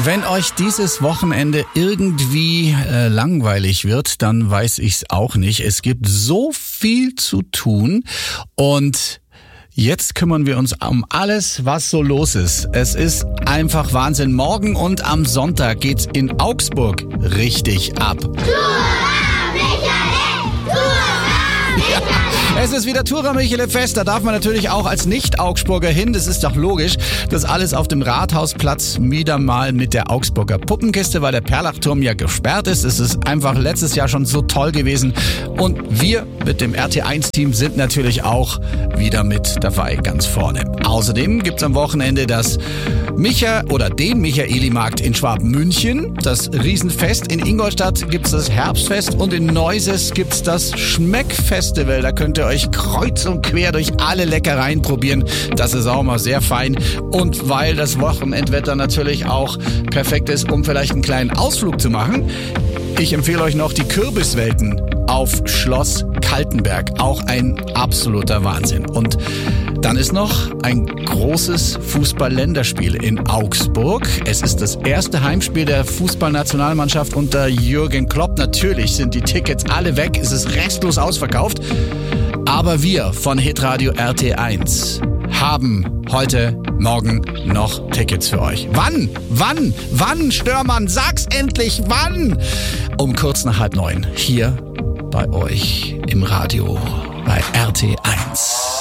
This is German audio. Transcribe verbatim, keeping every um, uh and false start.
Wenn euch dieses Wochenende irgendwie äh, langweilig wird, dann weiß ich's auch nicht. Es gibt so viel zu tun und jetzt kümmern wir uns um alles, was so los ist. Es ist einfach Wahnsinn. Morgen und am Sonntag geht's in Augsburg richtig ab. Es ist wieder Tura Michele Fest, da darf man natürlich auch als Nicht-Augsburger hin, das ist doch logisch. Das alles auf dem Rathausplatz wieder mal mit der Augsburger Puppenkiste, weil der Perlachturm ja gesperrt ist. Es ist einfach letztes Jahr schon so toll gewesen und wir mit dem R T eins Team sind natürlich auch wieder mit dabei, ganz vorne. Außerdem gibt's am Wochenende das Micha- oder den Michaeli-Markt in Schwabmünchen, das Riesenfest. In Ingolstadt gibt's das Herbstfest und in Neuses gibt's das Schmeckfestival. Da könnt ihr euch kreuz und quer durch alle Leckereien probieren. Das ist auch mal sehr fein. Und weil das Wochenendwetter natürlich auch perfekt ist, um vielleicht einen kleinen Ausflug zu machen, ich empfehle euch noch die Kürbiswelten auf Schloss Kaltenberg. Auch ein absoluter Wahnsinn. Und dann ist noch ein großes Fußball-Länderspiel in Augsburg. Es ist das erste Heimspiel der Fußballnationalmannschaft unter Jürgen Klopp. Natürlich sind die Tickets alle weg. Es ist restlos ausverkauft. Aber wir von Hitradio R T eins haben heute Morgen noch Tickets für euch. Wann? Wann? Wann, Störmann? Sag's endlich, wann? Um kurz nach halb neun hier bei euch im Radio bei R T eins.